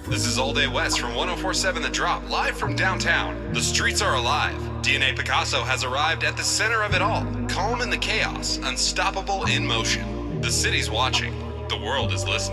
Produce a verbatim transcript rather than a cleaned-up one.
This is All Day West from one oh four point seven The Drop, live from downtown. The streets are alive. D N A Picasso has arrived at the center of it all, calm in the chaos, unstoppable in motion. The city's watching. The world is listening.